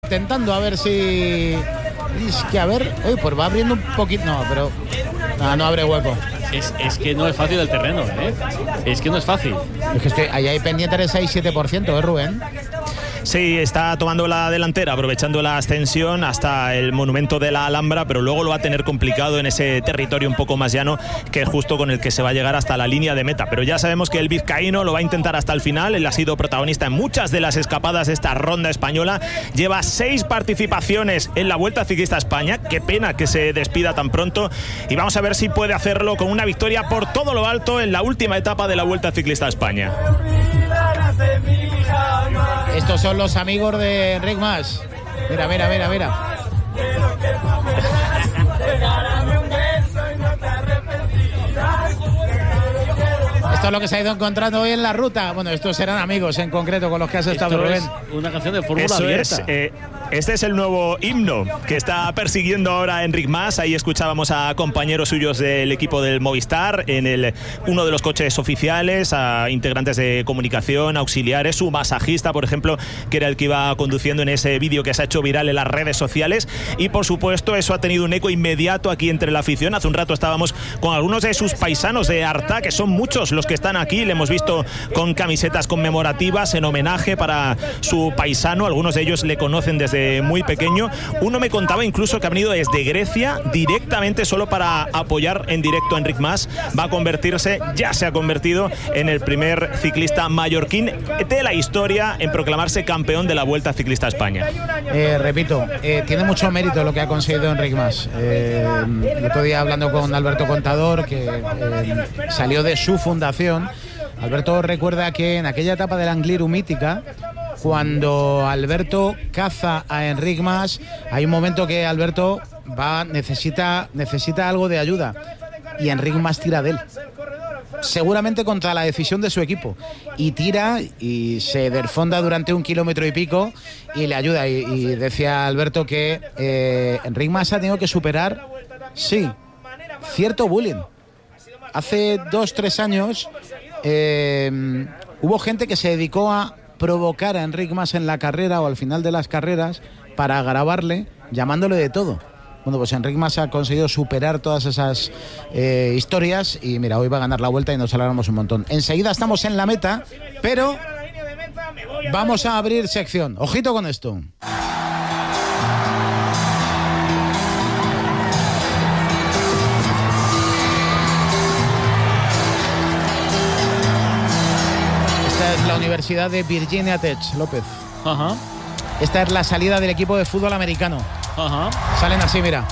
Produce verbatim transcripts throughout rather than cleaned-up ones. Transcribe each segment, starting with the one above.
intentando a ver si... Es que a ver, oye, pues va abriendo un poquito... No, pero no, no abre hueco. Es, es que no es fácil el terreno, ¿eh? Es que no es fácil. Es que estoy, ahí hay pendiente de seis siete por ciento, ¿eh, Rubén? Sí, está tomando la delantera, aprovechando la ascensión hasta el monumento de la Alhambra, pero luego lo va a tener complicado en ese territorio un poco más llano, que es justo con el que se va a llegar hasta la línea de meta. Pero ya sabemos que el vizcaíno lo va a intentar hasta el final. Él ha sido protagonista en muchas de las escapadas de esta ronda española. Lleva seis participaciones en la Vuelta Ciclista a España. Qué pena que se despida tan pronto. Y vamos a ver si puede hacerlo con una victoria por todo lo alto en la última etapa de la Vuelta Ciclista a España. Estos son los amigos de Enric Mas. Mira, mira, mira, mira. Esto es lo que se ha ido encontrando hoy en la ruta. Bueno, estos serán amigos en concreto con los que has estado, Esto Rubén. Es una canción de fórmula Eso abierta. Es, eh, este es el nuevo himno que está persiguiendo ahora Enric Mas. Ahí escuchábamos a compañeros suyos del equipo del Movistar en el, uno de los coches oficiales, a integrantes de comunicación, auxiliares, su masajista, por ejemplo, que era el que iba conduciendo en ese vídeo que se ha hecho viral en las redes sociales. Y por supuesto eso ha tenido un eco inmediato aquí entre la afición. Hace un rato estábamos con algunos de sus paisanos de Artà, que son muchos los que están aquí. Le hemos visto con camisetas conmemorativas en homenaje para su paisano. Algunos de ellos le conocen desde muy pequeño. Uno me contaba incluso que ha venido desde Grecia directamente solo para apoyar en directo a Enric Mas. Va a convertirse, ya se ha convertido en el primer ciclista mallorquín de la historia en proclamarse campeón de la Vuelta Ciclista a España. Eh, repito, eh, tiene mucho mérito lo que ha conseguido Enric Mas. Eh, el otro día hablando con Alberto Contador, que eh, salió de su fundación. Alberto recuerda que en aquella etapa del Angliru mítica, cuando Alberto caza a Enric Mas, hay un momento que Alberto va necesita necesita algo de ayuda y Enric Mas tira de él, seguramente contra la decisión de su equipo, y tira y se desfonda durante un kilómetro y pico y le ayuda. Y, y decía Alberto que eh, Enric Mas ha tenido que superar, sí, cierto bullying. Hace dos, tres años eh, hubo gente que se dedicó a provocar a Enric Mas en la carrera o al final de las carreras para grabarle, llamándole de todo. Bueno, pues Enric Mas ha conseguido superar todas esas eh, historias y mira, hoy va a ganar la Vuelta y nos alegramos un montón. Enseguida estamos en la meta, pero vamos a abrir sección. Ojito con esto. Esta es la Universidad de Virginia Tech, López. Ajá. Esta es la salida del equipo de fútbol americano. Ajá. Salen así, mira.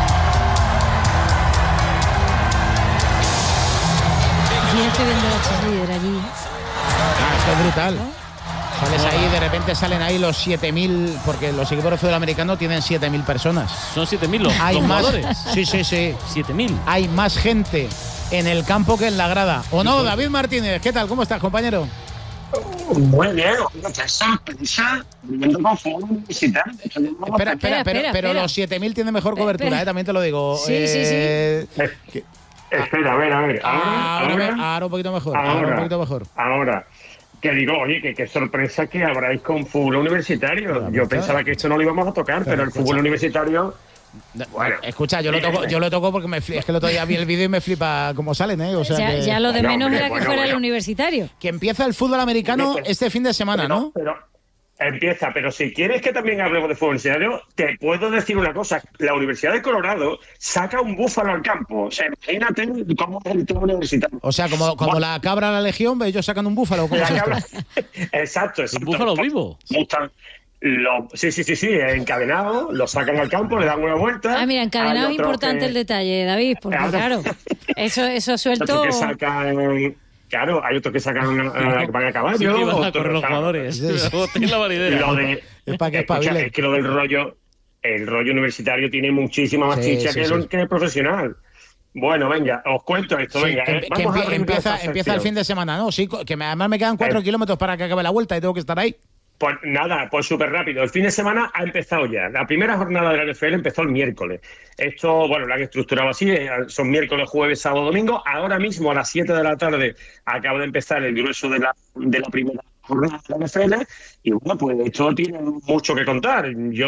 Yo estoy viendo la cheerleader allí. Ah, esto es brutal. Sales ahí, de repente salen ahí los siete mil, porque los equipos de fútbol americano tienen siete mil personas. Son siete mil los, Hay los más, jugadores. sí, sí, sí. siete mil. Hay más gente en el campo que en la grada. ¿O no, David Martínez? ¿Qué tal? ¿Cómo estás, compañero? Muy bien, qué sorpresa. Viviendo con fútbol universitario. Espera, espera, espera, pero, espera. pero los siete mil tienen mejor cobertura, Espera. eh, también te lo digo. Sí, sí, sí. Eh, que- Espera, a ver, a ver. Ahora, ahora, ahora, me- ahora un poquito mejor. Ahora, ahora, un poquito mejor. ahora. Que digo, oye, que qué sorpresa que habráis con fútbol universitario. Yo pensaba que esto no lo íbamos a tocar, pero el fútbol universitario. Bueno, Escucha, yo lo toco, yo lo toco porque me fli- es que el otro día vi el vídeo y me flipa cómo salen, ¿eh? O sea Ya, que, ya lo de Bueno, menos hombre, era que bueno, fuera bueno. el universitario. que empieza el fútbol americano Pero- este fin de semana, pero, ¿no? Pero empieza, pero si quieres que también hablemos de fútbol universitario, te puedo decir una cosa. La Universidad de Colorado saca un búfalo al campo. O sea, imagínate cómo es el tema universitario. O sea, como, como Bueno. la cabra a la legión, ellos sacan un búfalo. ¿Cómo La es esto? cabra- Exacto, exacto. Un búfalo vivo. Gustan- Lo, sí, sí, sí, sí, encadenado, lo sacan al campo, le dan una vuelta. Ah, mira, encadenado Hay es otros importante que- el detalle, David, porque Claro. claro, eso, eso otros suelto. que sacan, claro, hay otros que sacan, eh, que van a Sí, caballo. que van a otros- correr los claro. jugadores. Sí, sí. Luego tenéis la Y validez. lo de, Es para que escucha, espabilen. es que lo del rollo, el rollo universitario tiene muchísima más Sí, chicha sí, que, sí. el, que el profesional. Bueno, venga, os cuento esto, Sí, venga. que, eh, que vamos a empie- arrancar empieza, esta empieza el sección. fin de semana, ¿no? Sí, co- que me- además me quedan cuatro Eh. kilómetros para que acabe la vuelta y tengo que estar ahí. Pues nada, pues súper rápido. El fin de semana ha empezado ya. La primera jornada de la N F L empezó el miércoles. Esto, bueno, lo han estructurado así. eh, Son miércoles, jueves, sábado, domingo. Ahora mismo a las siete de la tarde acaba de empezar el grueso de la, de la primera jornada de la N F L. Y bueno, pues esto tiene mucho que contar. Yo